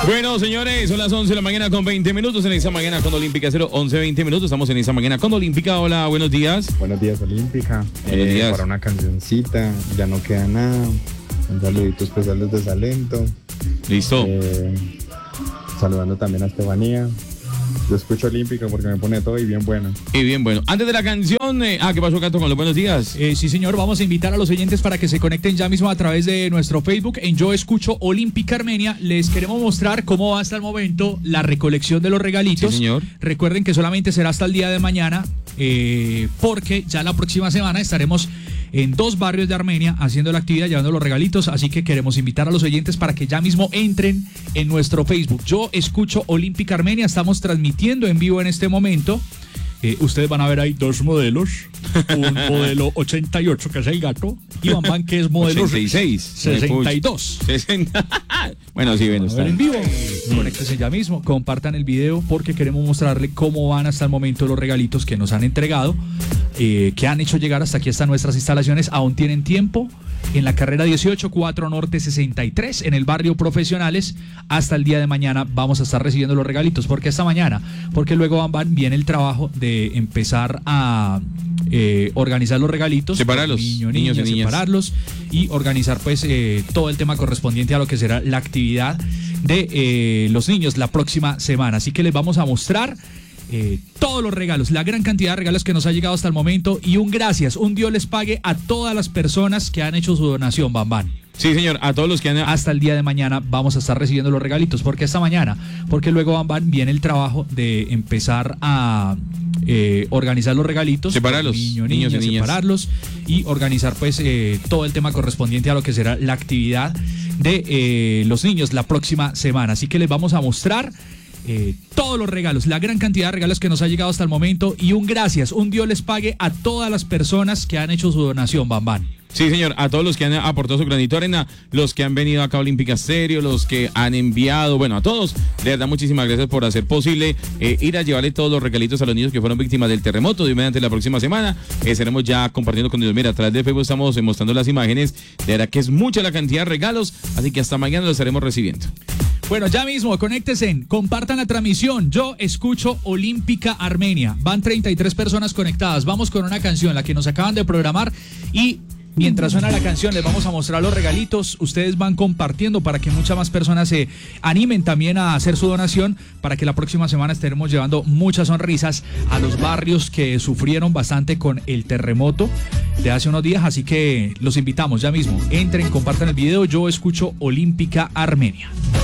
Bueno, señores, son las 11 de la mañana con 20 minutos en esa mañana con Olímpica 11:20 minutos. Estamos en esa mañana con Olímpica. Hola, buenos días. Buenos días, Olímpica. Buenos días. Para una cancioncita, ya no queda nada. Un saludito especial desde Salento. Listo. Saludando también a Estefanía. Yo escucho Olímpica porque me pone todo y bien bueno. Y bien bueno. Antes de la canción, ¿qué pasó, Cato, con los buenos días? Sí, señor, vamos a invitar a los oyentes para que se conecten ya mismo a través de nuestro Facebook en Yo Escucho Olímpica Armenia. Les queremos mostrar cómo va hasta el momento la recolección de los regalitos. Sí, señor. Recuerden que solamente será hasta el día de mañana, porque ya la próxima semana estaremos en 2 barrios de Armenia haciendo la actividad, llevando los regalitos, así que queremos invitar a los oyentes para que ya mismo entren en nuestro Facebook. Yo Escucho Olímpica Armenia, estamos transmitiendo en vivo en este momento. Ustedes van a ver ahí 2 modelos, un modelo 88 que es el gato y Bambán que es modelo 86, 62. 60. Bueno, sí, ven, está en vivo. Conéctense ya mismo, compartan el video porque queremos mostrarle cómo van hasta el momento los regalitos que nos han entregado, que han hecho llegar hasta aquí, hasta nuestras instalaciones. Aún tienen tiempo. En la carrera 18, 4 Norte 63, en el barrio Profesionales, hasta el día de mañana vamos a estar recibiendo los regalitos. ¿Por qué esta mañana? Porque luego viene el trabajo de empezar a organizar los regalitos. Separarlos, niños y niñas. Separarlos y organizar pues todo el tema correspondiente a lo que será la actividad de los niños la próxima semana. Así que les vamos a mostrar todos los regalos, la gran cantidad de regalos que nos ha llegado hasta el momento, y un gracias, un Dios les pague a todas las personas que han hecho su donación, Bambán. Sí, señor, a todos los que han... Hasta el día de mañana vamos a estar recibiendo los regalitos. ¿Por qué esta mañana? Porque luego, Bambán, viene el trabajo de empezar a organizar los regalitos. Separarlos, niños y niñas. Separarlos y organizar pues todo el tema correspondiente a lo que será la actividad de los niños la próxima semana. Así que les vamos a mostrar todos los regalos, la gran cantidad de regalos que nos ha llegado hasta el momento, y un gracias, un Dios les pague a todas las personas que han hecho su donación, Bambán. Sí, señor, a todos los que han aportado su granito de arena, los que han venido acá a Olímpica Stereo, los que han enviado, bueno, a todos, de verdad, muchísimas gracias por hacer posible ir a llevarle todos los regalitos a los niños que fueron víctimas del terremoto. De mediante la próxima semana estaremos ya compartiendo con ellos. Mira, a través de Facebook estamos mostrando las imágenes, de verdad que es mucha la cantidad de regalos, así que hasta mañana los estaremos recibiendo. Bueno, ya mismo, conéctense, compartan la transmisión. Yo Escucho Olímpica Armenia. Van 33 personas conectadas. Vamos con una canción, la que nos acaban de programar, y mientras suena la canción les vamos a mostrar los regalitos. Ustedes van compartiendo para que muchas más personas se animen también a hacer su donación, para que la próxima semana estaremos llevando muchas sonrisas a los barrios que sufrieron bastante con el terremoto de hace unos días. Así que los invitamos ya mismo. Entren, compartan el video. Yo Escucho Olímpica Armenia.